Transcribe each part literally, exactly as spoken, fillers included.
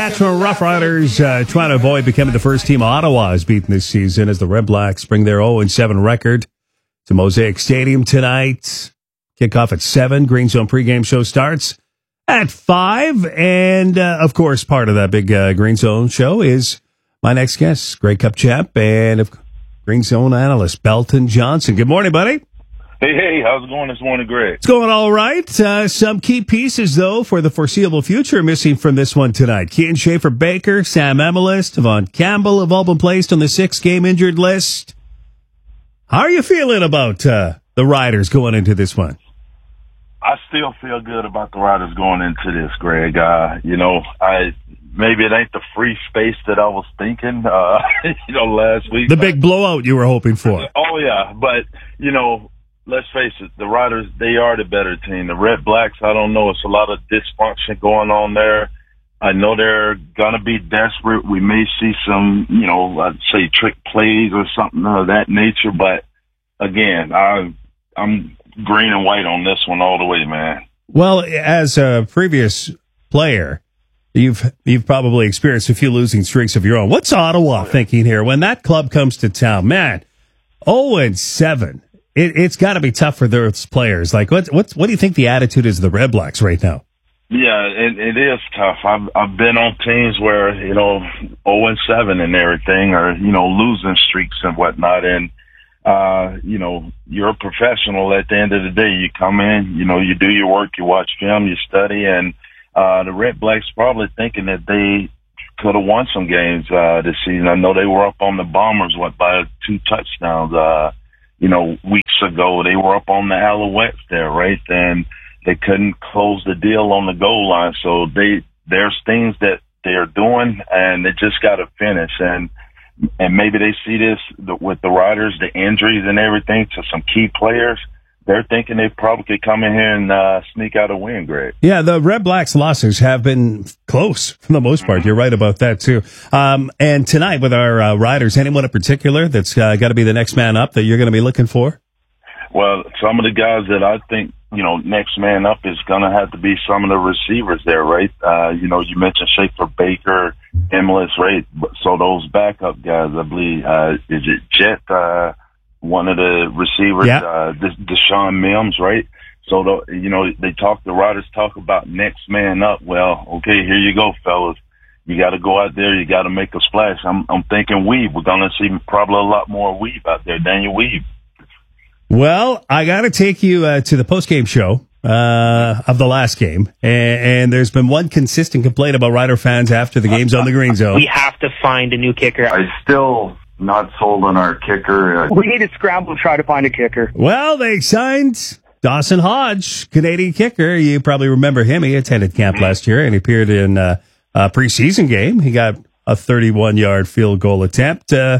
Saskatchewan Roughriders uh, trying to avoid becoming the first team Ottawa has beaten this season as the Red Blacks bring their oh and seven record to Mosaic Stadium tonight. Kickoff at seven. Green Zone pregame show starts at five. And, uh, of course, part of that big uh, Green Zone show is my next guest, Grey Cup champ and of Green Zone analyst, Belton Johnson. Good morning, buddy. Hey, hey, how's it going this morning, Greg? It's going all right. Uh, some key pieces, though, for the foreseeable future missing from this one tonight. Kian Schaffer-Baker, Sam Emilus, Devon Campbell have all been placed on the six-game injured list. How are you feeling about uh, the Riders going into this one? I still feel good about the Riders going into this, Greg. Uh, you know, I maybe it ain't the free space that I was thinking, uh, you know, last week. The big blowout you were hoping for. Oh, yeah. But, you know, let's face it, the Riders, they are the better team. The Red Blacks, I don't know, it's a lot of dysfunction going on there. I know they're going to be desperate. We may see some, you know, I'd say trick plays or something of that nature. But, again, I, I'm green and white on this one all the way, man. Well, as a previous player, you've you've probably experienced a few losing streaks of your own. What's Ottawa thinking here when that club comes to town? Man, oh and seven. It, it's got to be tough for those players. Like, what, what, what do you think the attitude is of the Red Blacks right now? Yeah, it, it is tough. I've, I've been on teams where, you know, oh and seven and everything, or, you know, losing streaks and whatnot. And, uh, you know, you're a professional at the end of the day. You come in, you know, you do your work, you watch film, you study. And, uh, the Red Blacks probably thinking that they could have won some games, uh, this season. I know they were up on the Bombers, what, by two touchdowns, uh, you know, weeks ago. They were up on the Alouettes there, right? And they couldn't close the deal on the goal line. So they, there's things that they're doing and they just got to finish. And, and maybe they see this with the Riders, the injuries and everything to some key players. They're thinking they probably could come in here and uh, sneak out a win, Greg. Yeah, the Red Blacks' losses have been close for the most part. Mm-hmm. You're right about that, too. Um, and tonight with our uh, Riders, anyone in particular that's uh, got to be the next man up that you're going to be looking for? Well, some of the guys that I think, you know, next man up is going to have to be some of the receivers there, right? Uh, you know, you mentioned Schaffer-Baker, Emilus, right? So those backup guys, I believe, uh, is it Jet, uh, one of the receivers, yeah. uh, Deshaun Mims, right? So, the, you know, they talk, the Riders talk about next man up. Well, okay, here you go, fellas. You got to go out there. You got to make a splash. I'm, I'm thinking Weave. We're going to see probably a lot more Weave out there. Daniel Weave. Well, I got to take you uh, to the post-game show uh, of the last game. And, and there's been one consistent complaint about Rider fans after the game's on the Green Zone. We have to find a new kicker. I still... not sold on our kicker. We need to scramble to try to find a kicker. Well, they signed Dawson Hodge, Canadian kicker. You probably remember him. He attended camp last year and he appeared in uh, a preseason game. He got a thirty-one-yard field goal attempt. Uh,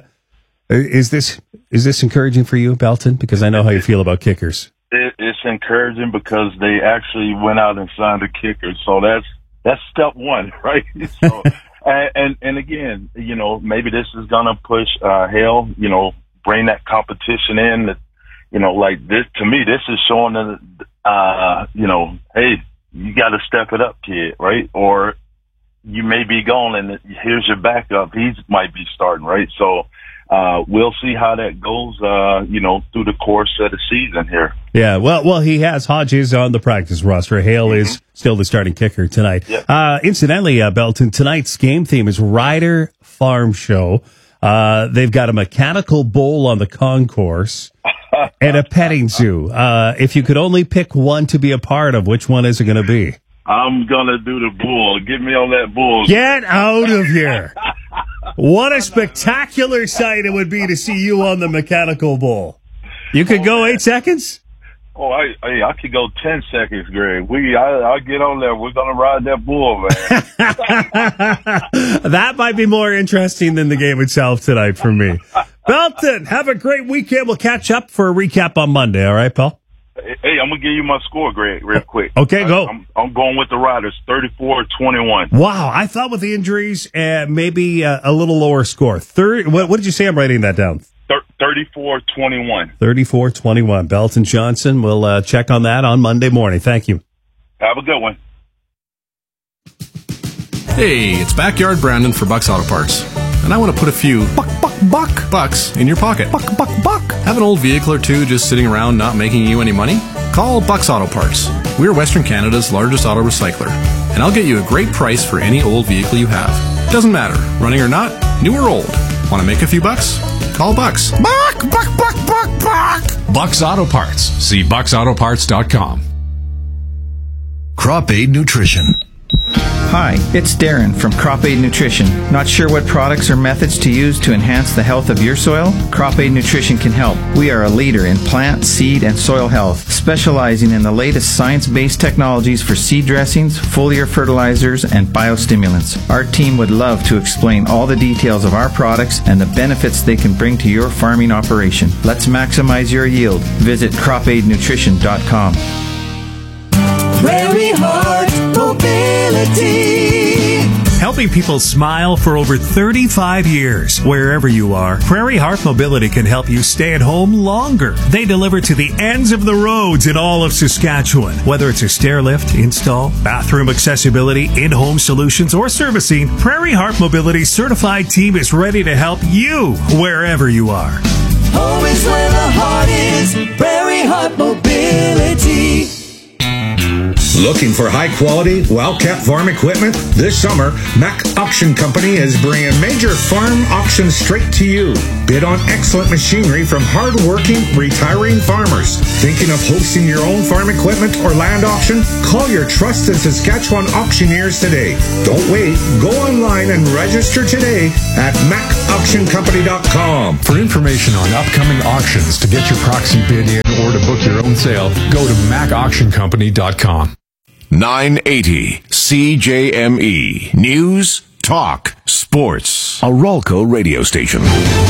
is this is this encouraging for you, Belton? Because I know how you feel about kickers. It, it's encouraging because they actually went out and signed a kicker. So that's that's step one, right? So. And, and, and again, you know, maybe this is going to push, uh, Hale, you know, bring that competition in that, you know, like this, to me, this is showing that, uh, you know, hey, you got to step it up, kid, right? Or you may be going and here's your backup. He might be starting, right? So, uh, we'll see how that goes, uh, you know, through the course of the season here. Yeah, well, well, he has Hodges on the practice roster. Hale mm-hmm. is still the starting kicker tonight. Yep. Uh, incidentally, uh, Belton, tonight's game theme is Rider Farm Show. Uh, they've got a mechanical bull on the concourse and a petting zoo. Uh, if you could only pick one to be a part of, which one is it going to be? I'm going to do the bull. Get me on that bull. Get out of here. What a spectacular sight it would be to see you on the mechanical bull. You could oh, go man. eight seconds? Oh, I, I I could go ten seconds, Greg. We, I, I'll get on there. We're gonna ride that bull, man. That might be more interesting than the game itself tonight for me. Belton, have a great weekend. We'll catch up for a recap on Monday. All right, pal? Hey, I'm gonna give you my score, Greg, real quick. Okay, go. I'm, I'm going with the Riders, thirty-four twenty-one. Wow, I thought with the injuries, uh, maybe uh, a little lower score. thirty. What, what did you say? I'm writing that down. thirty-four twenty-one. thirty-four twenty-one. Belton Johnson. We'll uh, check on that on Monday morning. Thank you. Have a good one. Hey, it's Backyard Brandon for Bucks Auto Parts. And I want to put a few buck, buck, buck bucks in your pocket. Buck, buck, buck. Have an old vehicle or two just sitting around not making you any money? Call Bucks Auto Parts. We're Western Canada's largest auto recycler. And I'll get you a great price for any old vehicle you have. Doesn't matter, running or not, new or old. Want to make a few bucks? Call Bucks. Buck, buck, buck, buck, buck. Bucks Auto Parts. See bucks auto parts dot com. Crop Aid Nutrition. Hi, it's Darren from Crop Aid Nutrition. Not sure what products or methods to use to enhance the health of your soil? Crop Aid Nutrition can help. We are a leader in plant, seed, and soil health, specializing in the latest science-based technologies for seed dressings, foliar fertilizers, and biostimulants. Our team would love to explain all the details of our products and the benefits they can bring to your farming operation. Let's maximize your yield. Visit crop aid nutrition dot com. Prairie Heart Mobility. Helping people smile for over thirty-five years. Wherever you are, Prairie Heart Mobility can help you stay at home longer. They deliver to the ends of the roads in all of Saskatchewan. Whether it's a stair lift, install, bathroom accessibility, in-home solutions, or servicing, Prairie Heart Mobility's certified team is ready to help you wherever you are. Home is where the heart is. Prairie Heart Mobility. Looking for high-quality, well-kept farm equipment? This summer, Mac Auction Company is bringing major farm auctions straight to you. Bid on excellent machinery from hard-working, retiring farmers. Thinking of hosting your own farm equipment or land auction? Call your trusted Saskatchewan auctioneers today. Don't wait. Go online and register today at mac auction company dot com. For information on upcoming auctions, to get your proxy bid in, or to book your own sale, go to mac auction company dot com. nine eighty C J M E. News, talk, sports. A Rolco radio station.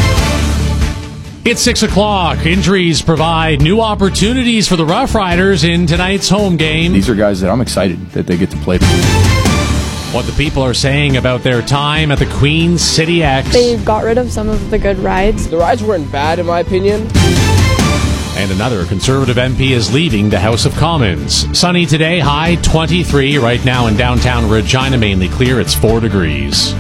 It's six o'clock. Injuries provide new opportunities for the Rough Riders in tonight's home game. These are guys that I'm excited that they get to play. What the people are saying about their time at the Queen City X. They got rid of some of the good rides. The rides weren't bad, in my opinion. And another Conservative M P is leaving the House of Commons. Sunny today, high twenty-three. Right now in downtown Regina, mainly clear. It's four degrees.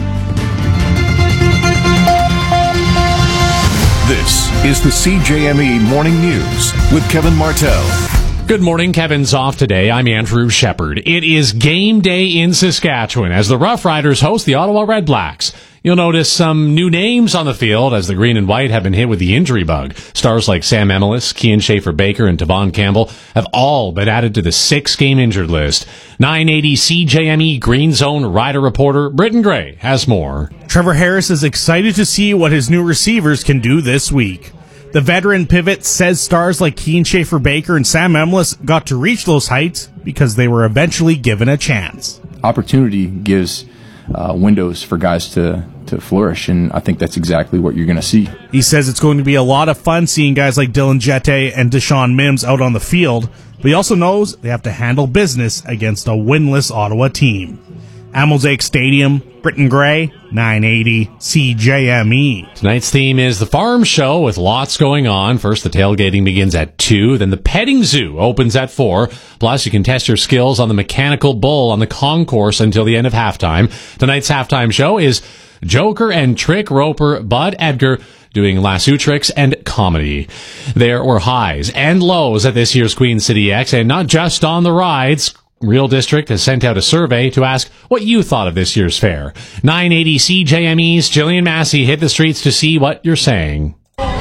This is the C J M E Morning News with Kevin Martell. Good morning. Kevin's off today. I'm Andrew Shepard. It is game day in Saskatchewan as the Rough Riders host the Ottawa Red Blacks. You'll notice some new names on the field as the green and white have been hit with the injury bug. Stars like Sam Emelis, Cian Schaefer-Baker, and Tavon Campbell have all been added to the six-game injured list. nine eighty C J M E Green Zone Rider reporter Britton Gray has more. Trevor Harris is excited to see what his new receivers can do this week. The veteran pivot says stars like Cian Schaefer-Baker and Sam Emelis got to reach those heights because they were eventually given a chance. Opportunity gives uh, windows for guys to, to flourish, and I think that's exactly what you're going to see. He says it's going to be a lot of fun seeing guys like Dylan Jette and Deshaun Mims out on the field, but he also knows they have to handle business against a winless Ottawa team. At Mosaic Stadium, Britton Gray, nine eighty C J M E. Tonight's theme is the Farm Show with lots going on. First, the tailgating begins at two. Then the Petting Zoo opens at four. Plus, you can test your skills on the mechanical bull on the concourse until the end of halftime. Tonight's halftime show is Joker and Trick Roper Bud Edgar doing lasso tricks and comedy. There were highs and lows at this year's Queen City X, and not just on the rides. Real District has sent out a survey to ask what you thought of this year's fair. nine eighty C J M E's Jillian Massey hit the streets to see what you're saying.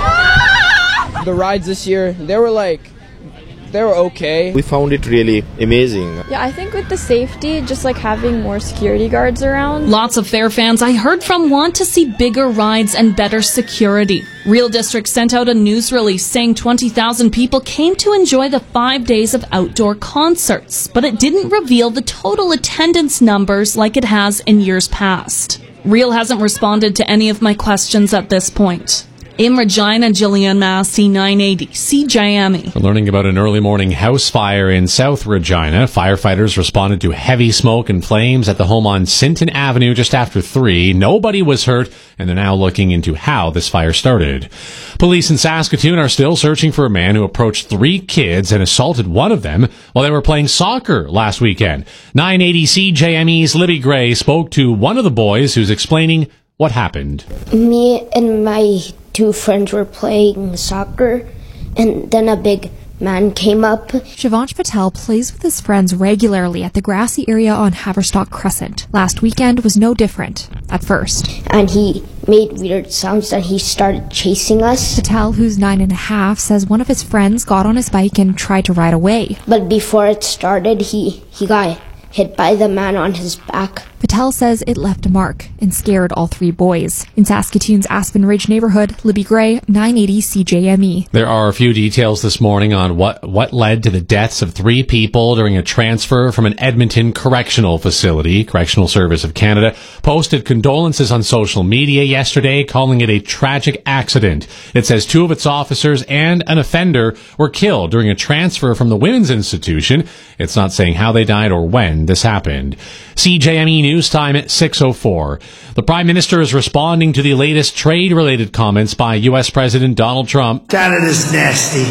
The rides this year, they were like, they were okay. We found it really amazing. Yeah, I think with the safety, just like having more security guards around. Lots of fair fans I heard from want to see bigger rides and better security. Real District sent out a news release saying twenty thousand people came to enjoy the five days of outdoor concerts, but it didn't reveal the total attendance numbers like it has in years past. Real hasn't responded to any of my questions at this point. In Regina, Jillian Massey, nine eighty C J M E. We're learning about an early morning house fire in South Regina. Firefighters responded to heavy smoke and flames at the home on Sinton Avenue just after three. Nobody was hurt, and they're now looking into how this fire started. Police in Saskatoon are still searching for a man who approached three kids and assaulted one of them while they were playing soccer last weekend. nine eighty C J M E's Libby Gray spoke to one of the boys who's explaining what happened. Me and my two friends were playing soccer, and then a big man came up. Shivansh Patel plays with his friends regularly at the grassy area on Haverstock Crescent. Last weekend was no different, at first. And he made weird sounds and he started chasing us. Patel, who's nine and a half, says one of his friends got on his bike and tried to ride away. But before it started, he, he got hit by the man on his back. Patel says it left a mark and scared all three boys. In Saskatoon's Aspen Ridge neighborhood, Libby Gray, nine eighty C J M E. There are a few details this morning on what, what led to the deaths of three people during a transfer from an Edmonton correctional facility. Correctional Service of Canada posted condolences on social media yesterday, calling it a tragic accident. It says two of its officers and an offender were killed during a transfer from the women's institution. It's not saying how they died or when this happened. C J M E News time at six oh four. The Prime Minister is responding to the latest trade-related comments by U S President Donald Trump. Canada's nasty.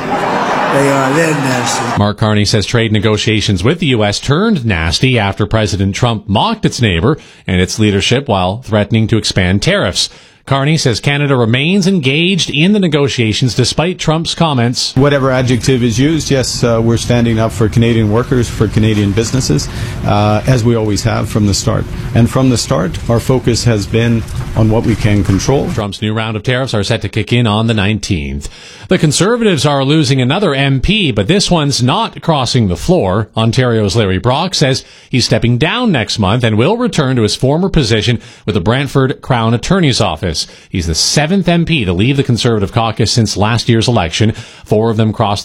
They are. They're nasty. Mark Carney says trade negotiations with the U S turned nasty after President Trump mocked its neighbor and its leadership while threatening to expand tariffs. Carney says Canada remains engaged in the negotiations despite Trump's comments. Whatever adjective is used, yes, uh, we're standing up for Canadian workers, for Canadian businesses, uh, as we always have from the start. And from the start, our focus has been on what we can control. Trump's new round of tariffs are set to kick in on the nineteenth. The Conservatives are losing another M P, but this one's not crossing the floor. Ontario's Larry Brock says he's stepping down next month and will return to his former position with the Brantford Crown Attorney's Office. He's the seventh M P to leave the Conservative caucus since last year's election. Four of them crossed